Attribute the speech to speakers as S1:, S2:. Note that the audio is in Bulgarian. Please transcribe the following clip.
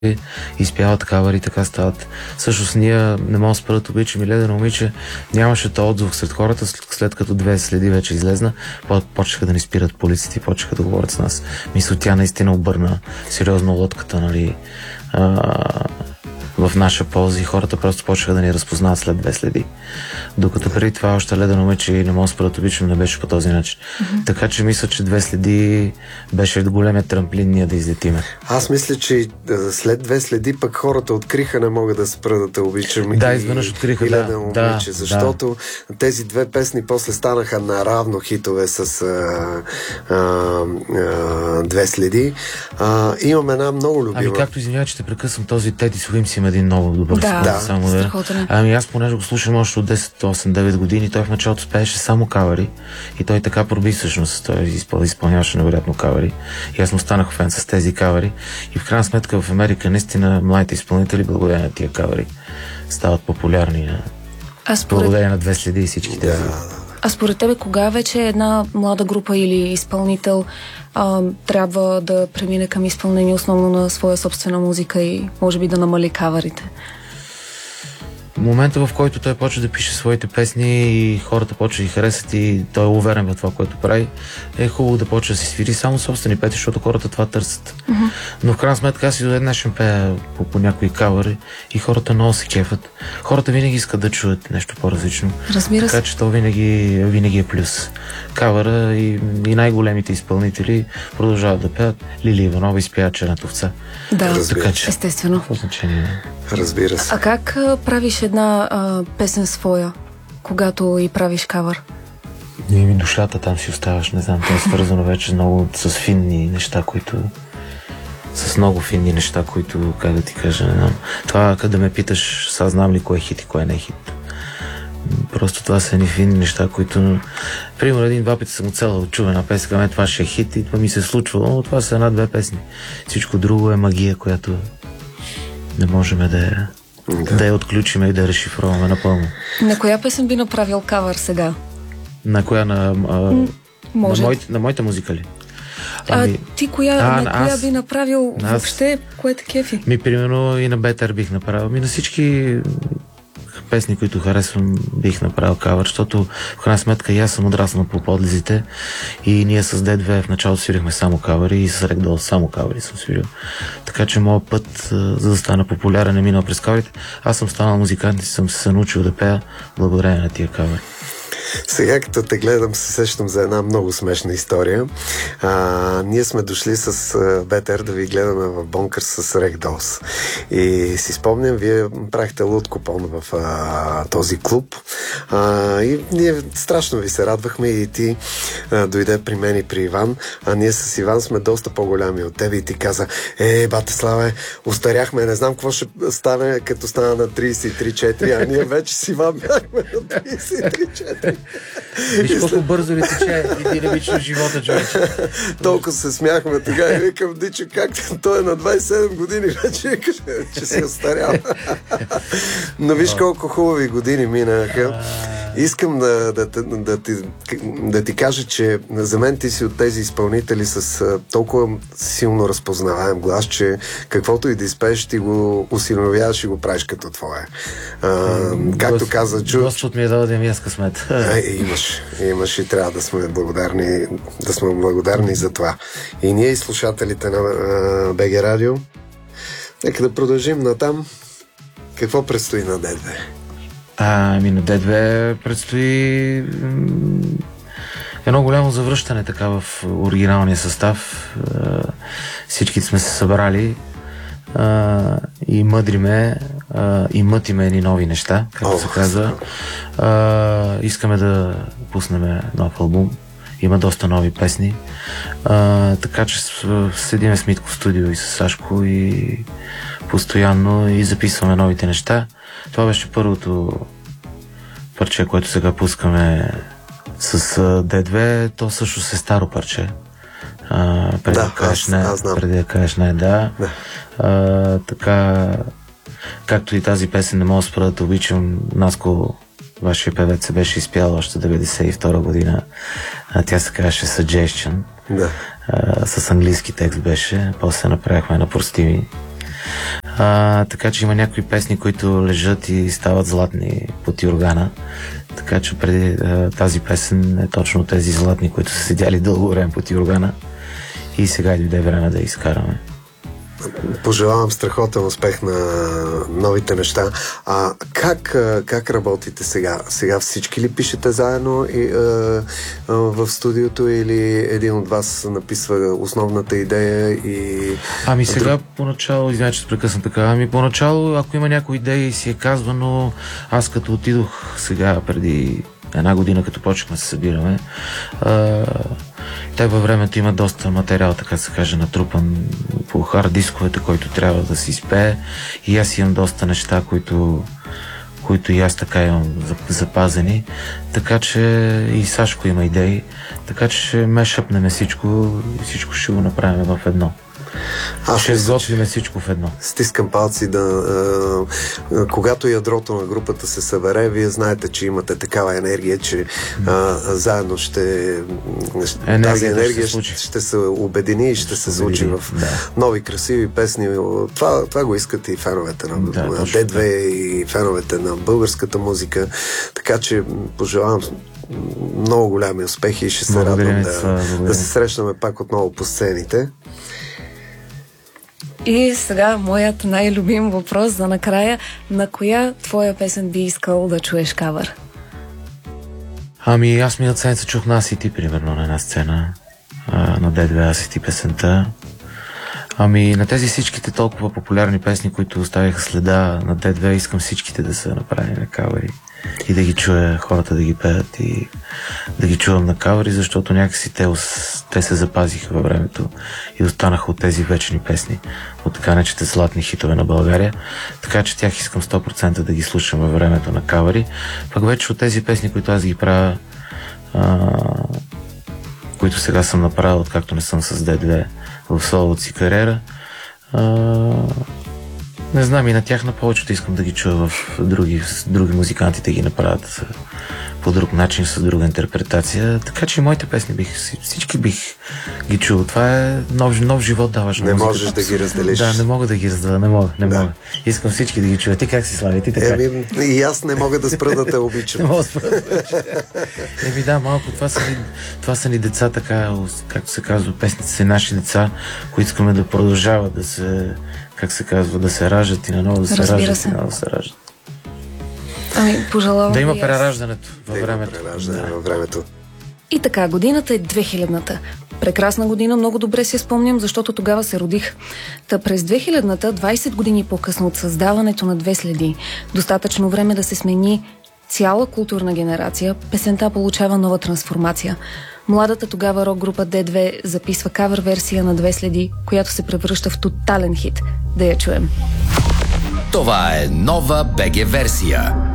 S1: изпяват кавъри, така стават. Всъщност ние не можем да спрат обичам и Ледено момиче. Нямаше то отзвук сред хората, след като 2 следи вече излезна, почнаха да ни спират полиците и почнаха да говорят с нас. Мисля, тя наистина обърна сериозно лодката, нали, в наша полза и хората просто почнаха да ни разпознават след 2 следи. Докато преди това още Ледено момиче и не мога да спрат обичам не беше по този начин. Така че мисля, че 2 следи беше големият трамплин ние да излетиме.
S2: Аз мисля, че след 2 следи пък хората откриха не мога да спра да те обичам.
S1: Да, изведнъж откриха,
S2: Ледено момиче, защото тези 2 песни после станаха наравно хитове с 2 следи. Имам една много любима.
S1: Ами както извинявай, че те прекъсвам, този Теди Суимс има един много добър
S3: страхотен.
S1: Ами аз понеже го слушам още от 10-8-9 години, той в началото спееше само кавари и той така проби всъщност, той изпълняваше невероятно кавари и аз му станах фен с тези кавари и в крайна сметка в Америка наистина младите изпълнители благодарение на тия кавари стават популярни благодарение на 2 следи и всички тези.
S3: А според тебе кога вече една млада група или изпълнител трябва да премине към изпълнение основно на своя собствена музика и може би да намали каварите?
S1: Момента, в който той почва да пише своите песни и хората почва да ги харесат и той е уверен в това, което прави, е хубаво да почва да си свири само собствени песни, защото хората това търсят. Но в крайна сметка аз и до ден днешен пея по някои кавъри и хората много се кефят. Хората винаги искат да чуят нещо по-различно.
S3: Разбира се.
S1: Така че то винаги е плюс. Кавъра и най-големите изпълнители продължават да пеят. Лили Иванова изпява Черната овца.
S3: Да,
S1: така, че,
S3: естествено.
S1: Какво значение?
S2: Разбира се.
S3: А как правиш една песен своя, когато и правиш кавър?
S1: Душата там си оставаш, не знам, това е свързано вече много с финни неща, с много финни неща, които, как да ти кажа, не знам. Това, къде ме питаш, сега знам ли кое е хит и кое не е хит. Просто това са едни финни неща, които, примерно, 1-2 пъти съм оцелял да чува една песен, това ще е хит и това ми се е случвало, но това са 1-2 песни. Всичко друго е магия, която не можем да я отключим и да я разшифроваме напълно.
S3: На коя песен би направил кавър сега?
S1: На коя? На моята музика ли?
S3: Ти коя би направил въобще, кое те кефи?
S1: Примерно и на Бетър бих направил. На всички песни, които харесвам, бих направил кавър, защото в крайна сметка и аз съм отраснал по подлизите и ние с D2 в началото свирихме само кавъри и с Регдол само кавъри съм свирил. Така че моят път, за да стана популярен, е минал през кавърите. Аз съм станал музикант и съм се научил да пея благодарение на тия кавъри.
S2: Сега, като те гледам, се сещам за една много смешна история. Ние сме дошли с Бетер да ви гледаме в Бонкър с Регдолс. И си спомням, вие правихте луд купон в този клуб. И ние страшно ви се радвахме и ти дойде при мен и при Иван. А ние с Иван сме доста по-голями от тебе и ти каза: бате Славе, устаряхме, не знам какво ще стане, като стана на 33-4, а ние вече с Иван бяхме на 33-4.
S1: Виж колко бързо ли тече и динамично живота, човече.
S2: Толкова се смяхме тогава и викам: Дичо, как той е на 27 години вече, че се остарява. Но виж колко хубави години минаха. Искам да ти кажа, че за мен ти си от тези изпълнители с толкова силно разпознаваем глас, че каквото и да изпееш, ти го усиновяваш и го правиш като твое. Както каза Джу...
S1: Господ ми е дал да ми аз късмет.
S2: Имаш и трябва да сме благодарни за това. И ние, и слушателите на БГ Радио. Нека да продължим натам. Какво предстои на D2?
S1: На D2 предстои едно голямо завръщане така в оригиналния състав. Всички сме се събрали и мъдриме и мътиме едни нови неща, както се казва. Искаме да пуснем нов албум. Има доста нови песни. Така че седиме с Митко в студио и с Сашко и постоянно и записваме новите неща. Това беше първото парче, което сега пускаме с D2. То също е старо парче. Преди да кажеш не, да. Така, както и тази песен "Не мога да спра да те обичам", Наско, вашия певец, се беше изпял още 92 година. Тя се казваше Suggestion. С английски текст беше. После направихме на простими. Така че има някои песни, които лежат и стават златни под юргана. Така че преди тази песен е точно тези златни, които са седяли дълго време под юргана. И сега дойде време да изкараме.
S2: Пожелавам страхотен успех на новите неща. Как работите сега? Сега всички ли пишете заедно в студиото или един от вас написва основната идея и...
S1: Сега поначало, извиня, че прекъсвам така, поначало, ако има някои идеи, си е казвано, аз като отидох сега преди една година, като почнахме да се събираме, те във времето има доста материал, така да се каже, натрупан по хард дисковете, който трябва да се изпее, и аз имам доста неща, които и аз така имам запазени, така че и Сашко има идеи, така че ще мешъпнем всичко и всичко ще го направим в едно. Ще изготвим всичко в едно.
S2: Стискам палци когато ядрото на групата се събере, вие знаете, че имате такава енергия, че заедно тази енергия ще се обедини и ще се случи в нови красиви песни. Това го искат и феновете на D2 и феновете на българската музика. Така че пожелавам много голями успехи и ще се радвам да се срещнаме пак отново по сцените.
S3: И сега моят най-любим въпрос за накрая. На коя твоя песен би искал да чуеш кавър?
S1: Аз миналата седмица чух на Аз и ти, примерно, на една сцена. На D2 Аз и ти песента. На тези всичките толкова популярни песни, които оставиха следа на D2, искам всичките да са направени на кавъри. И да ги чуя, хората да ги пеят и да ги чувам на кавъри, защото някакси те се запазиха във времето и останаха от тези вечни песни, от така наречените златни хитове на България. Така че тях искам 100% да ги слушам във времето на кавъри. Пък вече от тези песни, които аз ги правя, които сега съм направил, откакто не съм с D2 в соловата си кариера, не знам, и на тях на повечето искам да ги чуя в други музиканти да ги направят по друг начин, с друга интерпретация. Така че и моите песни всички бих ги чул. Това е нов живот даваш на музиката.
S2: Не можеш да ги разделиш.
S1: Да, не мога да ги разделя, не мога. Искам всички да ги чуя. Ти как си, Слави? Ти така?
S2: И аз не мога да спра да те обичам.
S1: Не мога да спра да обичам. Малко, това са ни деца, така, както се казва, песните са наши деца, които искаме да продължават да се, как се казва, да се раждат и наново да се раждат и наново да се раждат.
S3: Пожелавам
S1: да има прераждането във времето.
S3: И така, годината е 2000-та. Прекрасна година, много добре си спомням, защото тогава се родих. През 2000-та, 20 години по-късно от създаването на Две следи, достатъчно време да се смени цяла културна генерация, песента получава нова трансформация. Младата тогава рок-група D2 записва кавър версия на Две следи, която се превръща в тотален хит. Да я чуем.
S4: Това е нова БГ версия.